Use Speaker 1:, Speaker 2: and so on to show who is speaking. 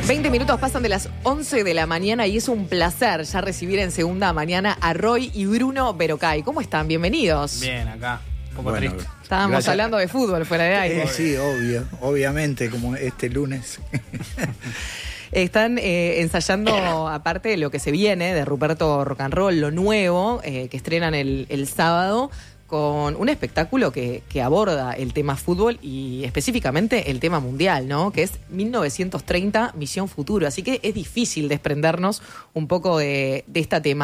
Speaker 1: 20 minutos pasan de las 11 de la mañana y es un placer ya recibir en segunda mañana a Roy y Bruno Berocay. ¿Cómo están? Bienvenidos.
Speaker 2: Bien, acá. Un poco triste.
Speaker 1: Estábamos hablando de fútbol fuera de aire.
Speaker 3: Sí, obviamente, como este lunes.
Speaker 1: Están ensayando, aparte de lo que se viene de Ruperto Rock and Roll, lo nuevo, que estrenan el sábado, con un espectáculo que aborda el tema fútbol y específicamente el tema mundial, ¿no? Que es 1930, Misión Futuro. Así que es difícil desprendernos un poco de esta temática.